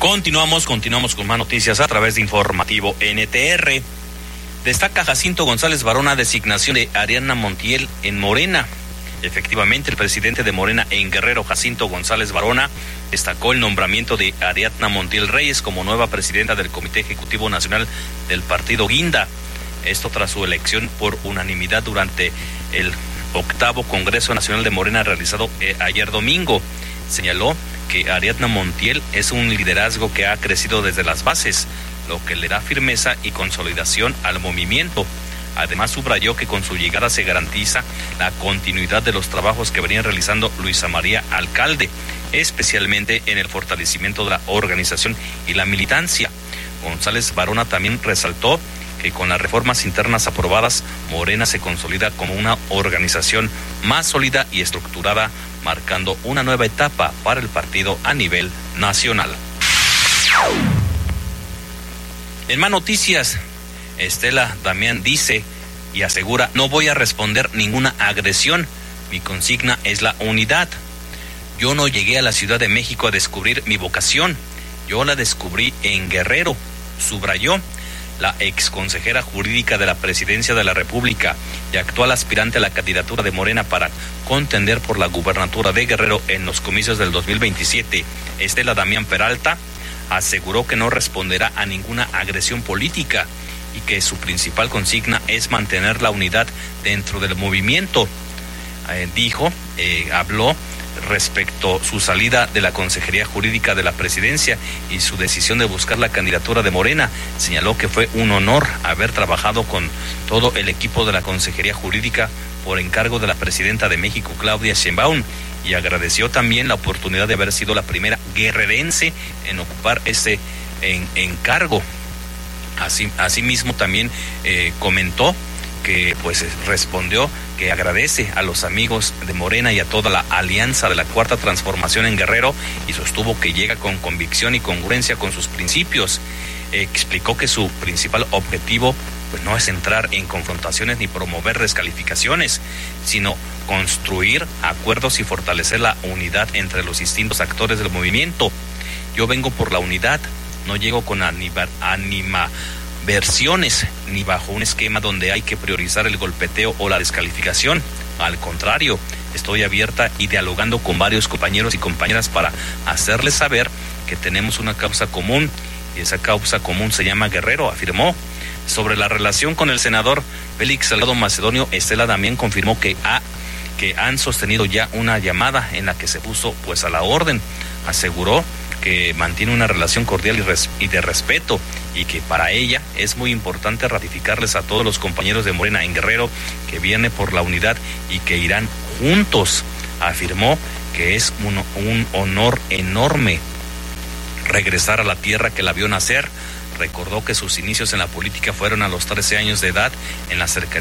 Continuamos con más noticias a través de Informativo NTR. Destaca Jacinto González Varona designación de Ariadna Montiel en Morena. Efectivamente, el presidente de Morena en Guerrero, Jacinto González Varona, destacó el nombramiento de Ariadna Montiel Reyes como nueva presidenta del Comité Ejecutivo Nacional del Partido Guinda. Esto tras su elección por unanimidad durante el 8º Congreso Nacional de Morena realizado ayer domingo. Señaló que Ariadna Montiel es un liderazgo que ha crecido desde las bases, lo que le da firmeza y consolidación al movimiento. Además, subrayó que con su llegada se garantiza la continuidad de los trabajos que venía realizando Luisa María Alcalde, especialmente en el fortalecimiento de la organización y la militancia. González Varona también resaltó que con las reformas internas aprobadas, Morena se consolida como una organización más sólida y estructurada, marcando una nueva etapa para el partido a nivel nacional. En más noticias, Estela Damián dice y asegura: no voy a responder ninguna agresión, mi consigna es la unidad. Yo no llegué a la Ciudad de México a descubrir mi vocación, yo la descubrí en Guerrero, subrayó. La exconsejera jurídica de la Presidencia de la República y actual aspirante a la candidatura de Morena para contender por la gubernatura de Guerrero en los comicios del 2027, Estela Damián Peralta, aseguró que no responderá a ninguna agresión política y que su principal consigna es mantener la unidad dentro del movimiento. Habló respecto a su salida de la Consejería Jurídica de la Presidencia y su decisión de buscar la candidatura de Morena. Señaló que fue un honor haber trabajado con todo el equipo de la Consejería Jurídica por encargo de la Presidenta de México, Claudia Sheinbaum, y agradeció también la oportunidad de haber sido la primera guerrerense en ocupar ese encargo. Asimismo también comentó que respondió que agradece a los amigos de Morena y a toda la alianza de la Cuarta Transformación en Guerrero y sostuvo que llega con convicción y congruencia con sus principios. Explicó que su principal objetivo no es entrar en confrontaciones ni promover descalificaciones, sino construir acuerdos y fortalecer la unidad entre los distintos actores del movimiento. Yo vengo por la unidad, no llego con versiones ni bajo un esquema donde hay que priorizar el golpeteo o la descalificación. Al contrario, estoy abierta y dialogando con varios compañeros y compañeras para hacerles saber que tenemos una causa común y esa causa común se llama Guerrero, afirmó. Sobre la relación con el senador Félix Salgado Macedonio, Estela Damián confirmó que han sostenido ya una llamada en la que se puso a la orden. Aseguró que mantiene una relación cordial y de respeto y que para ella es muy importante ratificarles a todos los compañeros de Morena en Guerrero que viene por la unidad y que irán juntos. Afirmó que es un honor enorme regresar a la tierra que la vio nacer. Recordó que sus inicios en la política fueron a los 13 años de edad en la cercanía